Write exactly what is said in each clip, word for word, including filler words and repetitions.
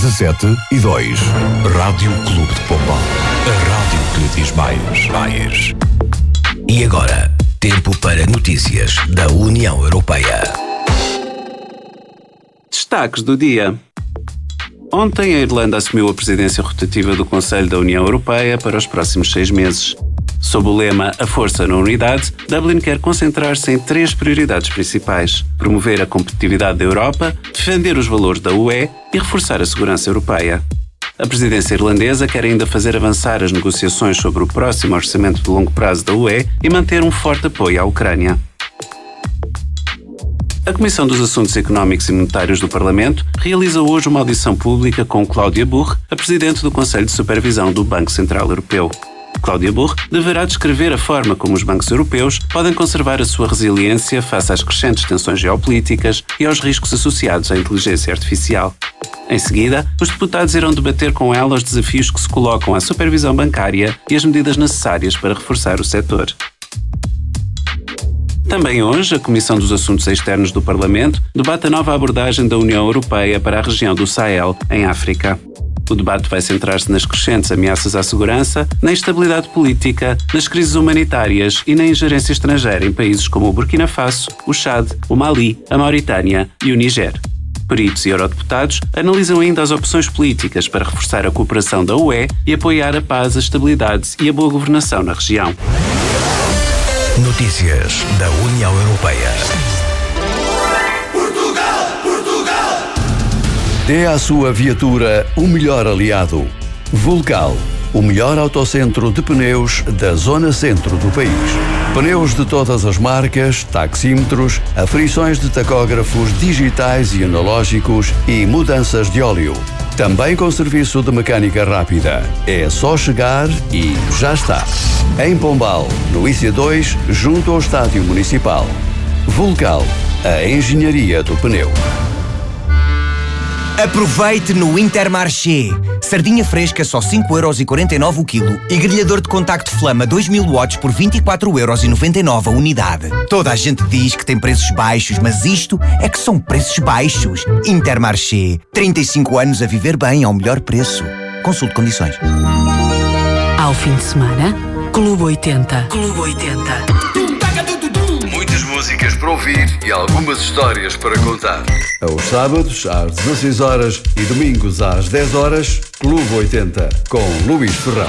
dezassete e dois. Rádio Clube de Pombal. A rádio que lhe diz mais. Mais. E agora, tempo para notícias da União Europeia. Destaques do dia. Ontem a Irlanda assumiu a presidência rotativa do Conselho da União Europeia para os próximos seis meses. Sob o lema A Força na Unidade, Dublin quer concentrar-se em três prioridades principais: promover a competitividade da Europa, defender os valores da U E e reforçar a segurança europeia. A presidência irlandesa quer ainda fazer avançar as negociações sobre o próximo orçamento de longo prazo da U E e manter um forte apoio à Ucrânia. A Comissão dos Assuntos Económicos e Monetários do Parlamento realiza hoje uma audição pública com Cláudia Burr, a Presidente do Conselho de Supervisão do Banco Central Europeu. Cláudia Burr deverá descrever a forma como os bancos europeus podem conservar a sua resiliência face às crescentes tensões geopolíticas e aos riscos associados à inteligência artificial. Em seguida, os deputados irão debater com ela os desafios que se colocam à supervisão bancária e as medidas necessárias para reforçar o setor. Também hoje, a Comissão dos Assuntos Externos do Parlamento debate a nova abordagem da União Europeia para a região do Sahel, em África. O debate vai centrar-se nas crescentes ameaças à segurança, na instabilidade política, nas crises humanitárias e na ingerência estrangeira em países como o Burkina Faso, o Chad, o Mali, a Mauritânia e o Niger. Peritos e eurodeputados analisam ainda as opções políticas para reforçar a cooperação da U E e apoiar a paz, a estabilidade e a boa governação na região. Notícias da União Europeia. Portugal! Portugal! Dê à sua viatura o melhor aliado. Vulcal, o melhor autocentro de pneus da zona centro do país. Pneus de todas as marcas, taxímetros, aferições de tacógrafos digitais e analógicos e mudanças de óleo. Também com serviço de mecânica rápida. É só chegar e já está. Em Pombal, no I C dois, junto ao Estádio Municipal. Vulcal, a engenharia do pneu. Aproveite no Intermarché. Sardinha fresca só cinco euros e quarenta e nove o quilo e grelhador de contacto Flama dois mil watts por vinte e quatro euros e noventa e nove a unidade. Toda a gente diz que tem preços baixos, mas isto é que são preços baixos. Intermarché. trinta e cinco anos a viver bem ao melhor preço. Consulte condições. Ao fim de semana, Clube oitenta. Clube oitenta. Muitas músicas para ouvir e algumas histórias para contar. Aos sábados, às dezasseis horas e domingos às dez horas, Clube oitenta, com Luís Ferrão.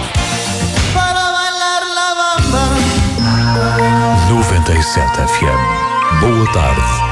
noventa e sete F M. Boa tarde.